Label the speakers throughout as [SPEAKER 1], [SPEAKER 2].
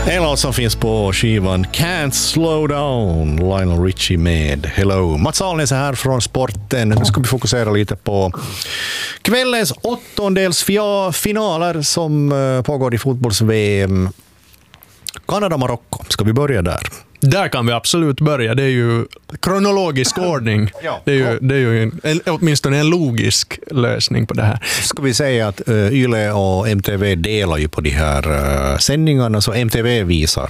[SPEAKER 1] En låt som finns på skivan Can't Slow Down, Lionel Richie med Hello. Mats Alnäs här från Sporten. Nu ska vi fokusera lite på kvällens åttondelsfinaler som pågår i fotbolls-VM. Kanada-Marocko, ska vi börja där?
[SPEAKER 2] Där kan vi absolut börja. Det är ju kronologisk ordning. Ja. Det är ju åtminstone en logisk lösning på det här.
[SPEAKER 1] Ska vi säga att Yle och MTV delar ju på de här sändningarna, så MTV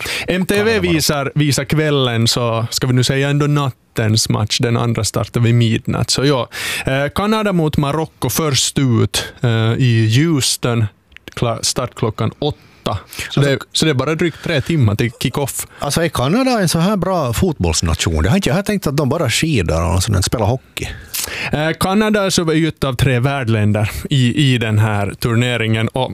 [SPEAKER 1] visar kvällen, så ska vi nu säga ändå nattens match. Den andra startar vid midnatt. Så ja, Kanada mot Marocko först ut i Houston, start klockan 8. Så det är bara drygt 3 timmar till kick-off. Alltså är Kanada en så här bra fotbollsnation? Jag har inte tänkt att de bara skidar och spelar hockey.
[SPEAKER 2] Kanada så var ett av 3 värdländer i den här turneringen, och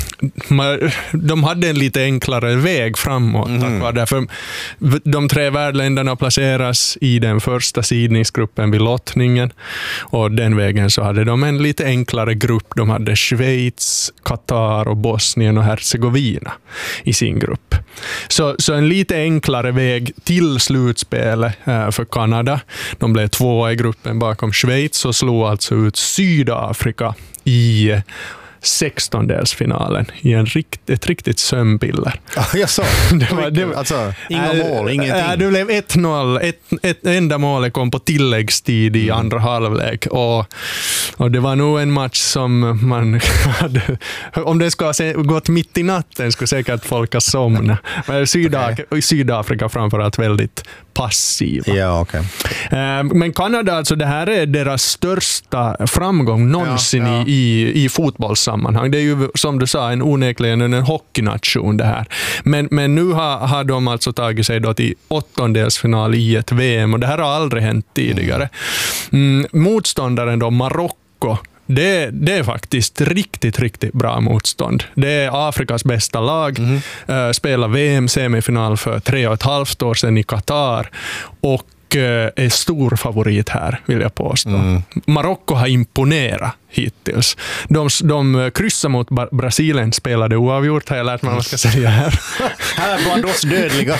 [SPEAKER 2] de hade en lite enklare väg framåt. Därför de 3 värdländerna placeras i den första sidningsgruppen vid lottningen, och den vägen så hade de en lite enklare grupp. De hade Schweiz, Qatar och Bosnien och Herzegovina i sin grupp. Så en lite enklare väg till slutspelet för Kanada. De blev 2 i gruppen bakom Schweiz och slog alltså ut Sydafrika i 16-delsfinalen i ett riktigt sömnpiller.
[SPEAKER 1] Jag sa. Alltså, inga mål, ingenting.
[SPEAKER 2] Det blev 1-0. Ett enda mål kom på tilläggstid i andra halvlek, och det var nog en match som man hade, om det ska ha gått mitt i natten skulle säkert folk ha somnat. Men Sydafrika framförallt väldigt passiva.
[SPEAKER 1] Ja, okay.
[SPEAKER 2] Men Kanada, alltså det här är deras största framgång någonsin i fotbollssammanhang. Det är ju, som du sa, onekligen en hockeynation det här. Men nu har de alltså tagit sig då till 8-delsfinal i ett VM, och det här har aldrig hänt tidigare. Motståndaren då, Marocko, det är faktiskt riktigt bra motstånd. Det är Afrikas bästa lag. Spelar VM-semifinal för 3,5 år sedan i Qatar, och är stor favorit här, vill jag påstå. Marocko har imponerat hittills. De kryssar mot Brasilien, spelade oavgjort, har jag lärt mig vad man ska säga här.
[SPEAKER 1] Här bland oss dödliga.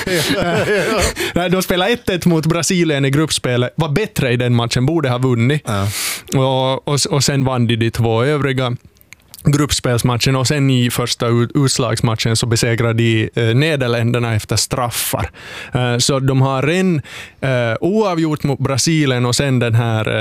[SPEAKER 2] De spelade 1-1 mot Brasilien i gruppspelet. Var bättre i den matchen, borde ha vunnit. Och sen vann de 2 övriga gruppspelsmatchen, och sen i första utslagsmatchen så besegrade de Nederländerna efter straffar. Så de har en oavgjort mot Brasilien, och sen den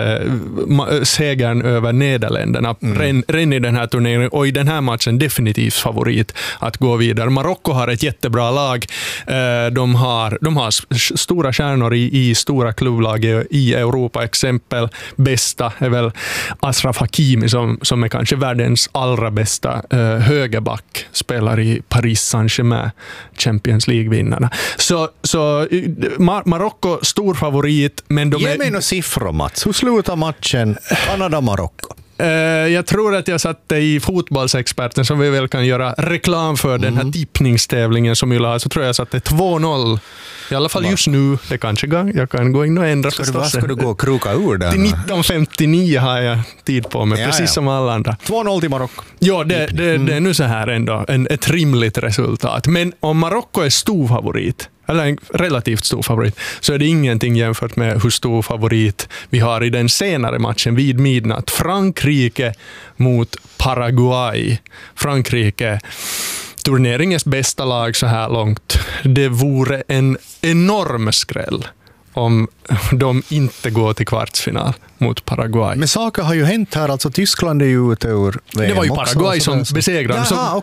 [SPEAKER 2] här segern över Nederländerna ren i den här turneringen, och i den här matchen definitivt favorit att gå vidare. Marocko har ett jättebra lag. De har stora stjärnor i stora klubblag i Europa. Exempel bästa är väl Ashraf Hakimi som är kanske världens allra bästa högerback, spelar i Paris Saint-Germain, Champions League-vinnarna. Så Marocko stor favorit, men de
[SPEAKER 1] Ge mig några siffror, Mats. Hur slutar matchen Kanada-Marocko?
[SPEAKER 2] Jag tror att jag satte i Fotbollsexperten, som vi väl kan göra reklam för den här tippningstävlingen som Yle har, så tror jag satte 2-0. I alla fall just nu. Det kanske jag kan gå in och ändra.
[SPEAKER 1] Ska du gå och kroka ur där?
[SPEAKER 2] Till 19:59 har jag tid på mig, precis som alla andra.
[SPEAKER 1] 2-0 till Marocko.
[SPEAKER 2] Ja, det är nu så här ändå. Ett rimligt resultat. Men om Marocko är stor favorit, eller en relativt stor favorit, så är det ingenting jämfört med hur stor favorit vi har i den senare matchen vid midnatt. Frankrike mot Paraguay. Frankrike, turneringens bästa lag så här långt. Det vore en enorm skräll om de inte går till kvartsfinal mot Paraguay.
[SPEAKER 1] Men saker har ju hänt här, alltså Tyskland är ju ute ur VM.
[SPEAKER 2] Det var ju Paraguay som besegrade.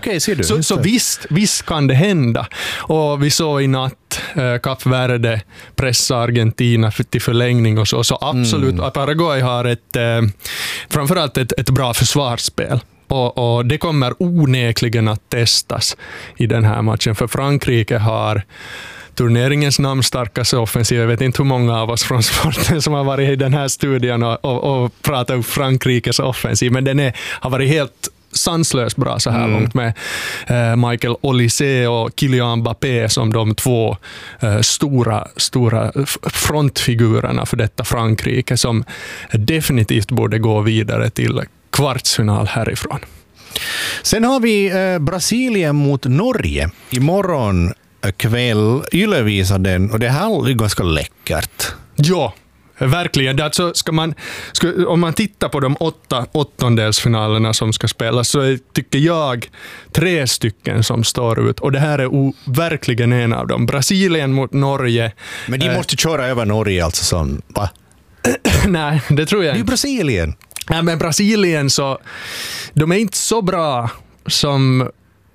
[SPEAKER 2] Så visst kan det hända. Och vi såg i natt Kap Verde pressa Argentina till förlängning och så absolut. Paraguay har framförallt ett bra försvarsspel. Och det kommer onekligen att testas i den här matchen, för Frankrike har turneringens namnstarkaste offensiv. Jag vet inte hur många av oss från Sporten som har varit i den här studien och pratat om Frankrikes offensiv, men den har varit helt sanslöst bra så här långt, med Michael Olise och Kylian Mbappé som de 2 stora frontfigurerna för detta Frankrike, som definitivt borde gå vidare till kvartsfinal härifrån.
[SPEAKER 1] Sen har vi Brasilien mot Norge imorgon
[SPEAKER 3] kväll. Yle visar den och det här är ganska läckert.
[SPEAKER 2] Ja, verkligen. Alltså om man tittar på de 8 åttondelsfinalerna som ska spelas så tycker jag 3 stycken som står ut. Och det här är verkligen en av dem. Brasilien mot Norge.
[SPEAKER 3] Men de måste köra över Norge alltså som, va?
[SPEAKER 2] Nej, det tror jag
[SPEAKER 3] Det är
[SPEAKER 2] inte.
[SPEAKER 3] Brasilien.
[SPEAKER 2] Nej, men Brasilien så de är inte så bra som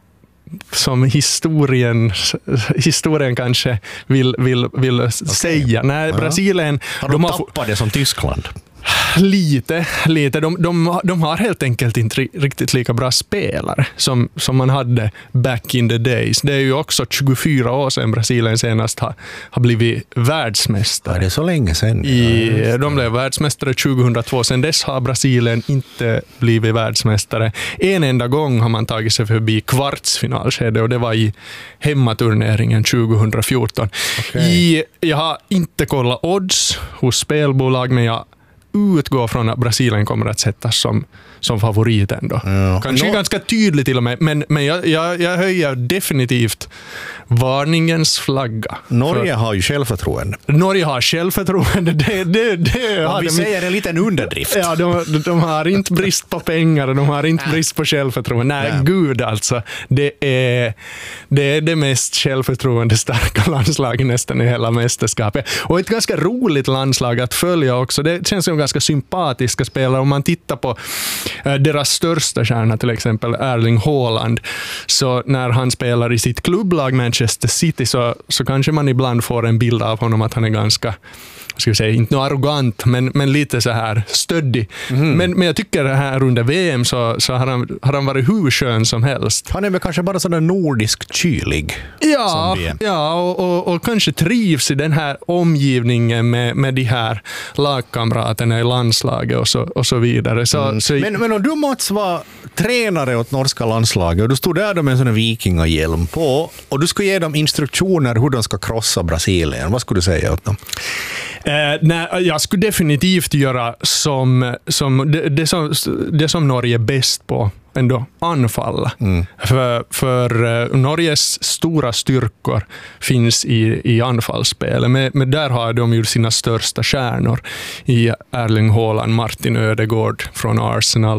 [SPEAKER 2] historien kanske vill säga. Nej, Brasilien
[SPEAKER 3] Har de tappat det som Tyskland?
[SPEAKER 2] Lite. De har helt enkelt inte riktigt lika bra spelare som man hade back in the days. Det är ju också 24 år sedan Brasilien senast har blivit världsmästare.
[SPEAKER 3] Ja, det är så länge sedan.
[SPEAKER 2] De blev världsmästare 2002. Sen dess har Brasilien inte blivit världsmästare. En enda gång har man tagit sig förbi kvartsfinalskede och det var i hemmaturneringen 2014.
[SPEAKER 3] Okay.
[SPEAKER 2] Jag har inte kollat odds hos spelbolag, men jag utgår från att Brasilien kommer att sättas som favorit ändå.
[SPEAKER 3] Ja.
[SPEAKER 2] Kanske ganska tydligt till och med, men jag höjer definitivt varningens flagga.
[SPEAKER 3] Norge har ju självförtroende.
[SPEAKER 2] Norge har självförtroende. Det
[SPEAKER 3] Om vi säger en liten underdrift.
[SPEAKER 2] Ja, de har inte brist på pengar och de har inte brist på självförtroende. Nej, gud alltså. Det är det mest självförtroende starka landslaget nästan i hela mästerskapet. Och ett ganska roligt landslag att följa också. Det känns som ganska sympatiska spelare. Om man tittar på deras största stjärna, till exempel Erling Haaland, så när han spelar i sitt klubblag Manchester City så kanske man ibland får en bild av honom att han är ganska, ska vi säga, inte något arrogant, men lite så här stöddig. Men jag tycker här under VM så har han varit hur skön som helst.
[SPEAKER 3] Han är väl kanske bara sådär nordisk kylig.
[SPEAKER 2] Ja, och kanske trivs i den här omgivningen med de här lagkamraterna i landslaget och så vidare.
[SPEAKER 3] Men om du, Mats, var tränare åt norska landslaget och du stod där med en sån här vikingahjälm på och du skulle ge dem instruktioner hur de ska krossa Brasilien, vad skulle du säga åt dem?
[SPEAKER 2] Nej, jag skulle definitivt göra det som Norge är bäst på, ändå anfalla. För Norges stora styrkor finns i anfallsspelet. Men där har de ju sina största stjärnor i Erling Haaland, Martin Ödegaard från Arsenal